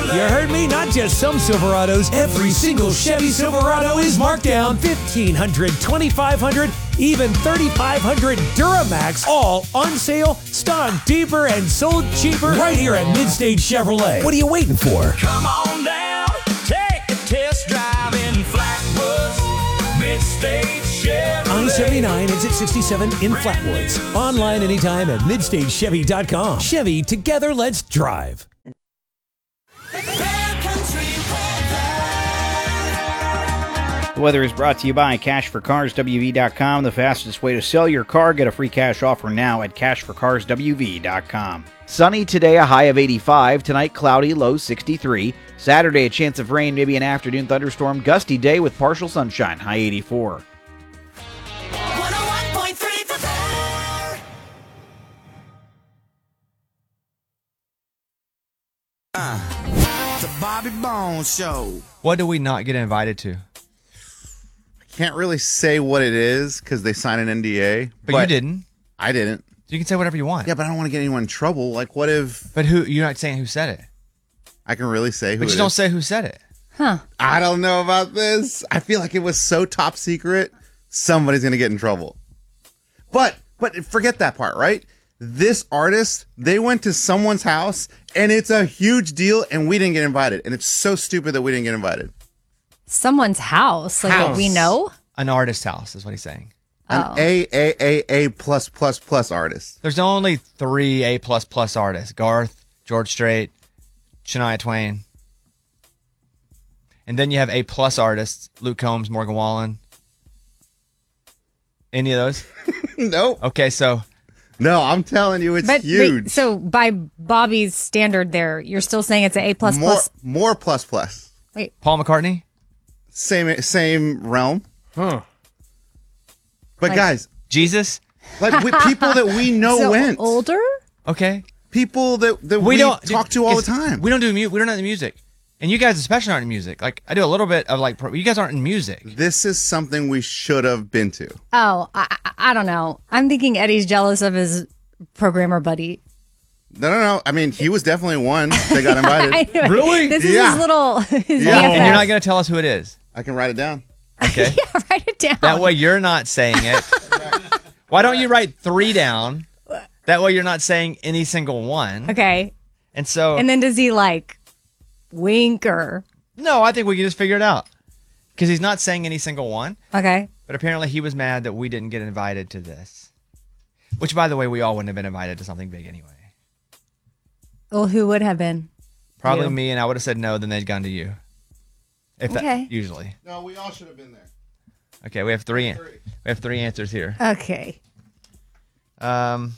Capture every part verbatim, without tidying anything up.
You heard me? Not just some Silverados. Every single Chevy Silverado is marked down fifteen hundred dollars, twenty-five hundred dollars, even thirty-five hundred dollars Duramax. All on sale, stung deeper, and sold cheaper right here at Midstage Chevrolet. What are you waiting for? Come on down, take a test drive in Flatwoods, Midstage Chevrolet. I seventy-nine, exit sixty-seven in Flatwoods. Online anytime at midstage chevy dot com. Chevy, together let's drive. The weather is brought to you by cash for cars w v dot com, the fastest way to sell your car. Get a free cash offer now at cash for cars w v dot com. Sunny today, a high of eighty-five. Tonight, cloudy, low sixty-three. Saturday, a chance of rain, maybe an afternoon thunderstorm. Gusty day with partial sunshine, high eighty-four. one oh one point three for Uh, the Bobby Bones Show. What do we not get invited to? Can't really say what it is because they signed an N D A. But, you didn't. I didn't. You can say whatever you want. Yeah, but I don't want to get anyone in trouble. Like, what if... But who? You're not saying who said it. I can really say who But it you don't is. say who said it. Huh. I don't know about this. I feel like it was so top secret, somebody's going to get in trouble. But, but forget that part, right? This artist, they went to someone's house, and it's a huge deal, and we didn't get invited. And it's so stupid that we didn't get invited. Someone's house, like what we know. An artist's house is what he's saying. An Oh. A, A, A, A plus plus plus artist. There's only three A plus plus artists: Garth, George Strait, Shania Twain. And then you have A plus artists: Luke Combs, Morgan Wallen. Any of those? Nope. Okay, so No, I'm telling you, it's But huge. wait, so by Bobby's standard, there, you're still saying it's an A plus more, plus. more plus plus. Wait, Paul McCartney. Same same realm. Huh. But Like- guys, Jesus. like with people that we know so went, older? Okay. people that, that we, We don't talk to all the it's- time. We don't do music. We don't know the music, and you guys especially aren't in music. Like I do a little bit of like. Pro- you guys aren't in music. This is something we should have been to. Oh, I, I I don't know. I'm thinking Eddie's jealous of his programmer buddy. No, no, no. I mean, he was definitely one that got invited. I know. Really? This is Yeah. his little. His Yeah. And B F F. you're not going to tell us who it is. I can write it down. Okay. Yeah, write it down. That way you're not saying it. Why don't you write three down? That way you're not saying any single one. Okay. And so, And then does he like wink or? no, I think we can just figure it out. Because he's not saying any single one. Okay. But apparently he was mad that we didn't get invited to this. Which, by the way, we all wouldn't have been invited to something big anyway. Well, who would have been? Probably You. me, and I would have said no, then they'd gone to you. If Okay. that, usually. No, we all should have been there. Okay, we have three. We have three answers here. Okay. Um,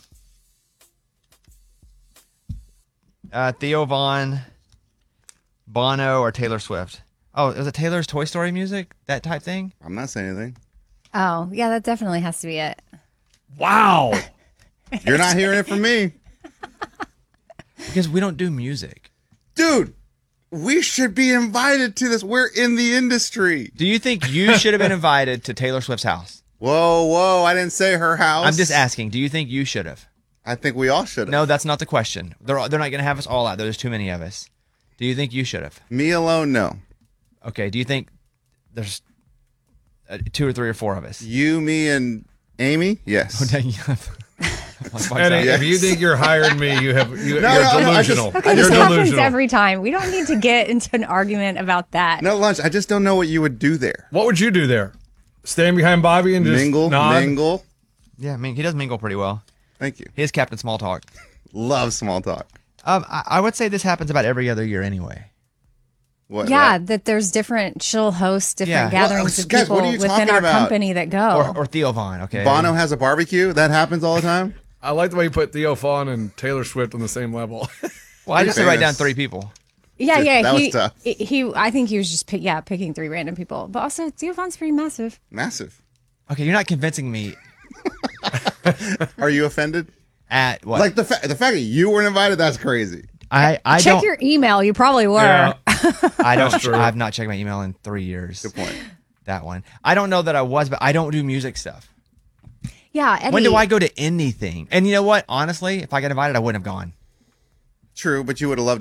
uh, Theo Vaughn, Bono, or Taylor Swift. Oh, is it Taylor's Toy Story music? That type thing? I'm not saying anything. Oh, yeah, that definitely has to be it. Wow. You're not hearing it from me. Because we don't do music. Dude, we should be invited to this. We're in the industry. Do you think you should have been invited to Taylor Swift's house? Whoa, whoa. I didn't say her house. I'm just asking. Do you think you should have? I think we all should have. No, that's not the question. They're they're not going to have us all out there. There's too many of us. Do you think you should have? Me alone, no. Okay. Do you think there's uh, two or three or four of us? You, me, and Amy? Yes. Eddie, if you think you're higher than me, you have you, No, you're no, no, I just- delusional. Okay, you're this happens delusional. every time. We don't need to get into an argument about that. No, Lunch, I just don't know what you would do there. What would you do there? Stand behind Bobby and just Mingle, nod? mingle. Yeah, I mean, he does mingle pretty well. Thank you. He is Captain Small Talk. Love small talk. Um, I, I would say this happens about every other year anyway. What? Yeah, that- that there's different. She'll host different Yeah. gatherings Well, of guys, people what are you within talking our about? company that go. Or, or Theo Vaughn, okay? Bono has a barbecue. That happens all the time. I like the way you put Theo Vaughn and Taylor Swift on the same level. Well, I just said write down famous. three people. yeah, Dude, yeah. that was he, tough. he, he- I think he was just, pick, yeah, picking three random people. But also, Theo Vaughn's pretty massive. Massive. Okay, you're not convincing me Are you offended? at what? Like the fa- the fact that you weren't invited, that's crazy. I, I Check don't. your email. You probably were. Yeah. I don't. That's true. I've not checked my email in three years. Good point. That one. I don't know that I was, but I don't do music stuff. Yeah, Eddie. When do I go to anything? And you know what? Honestly, if I got invited, I wouldn't have gone. True, but you would have loved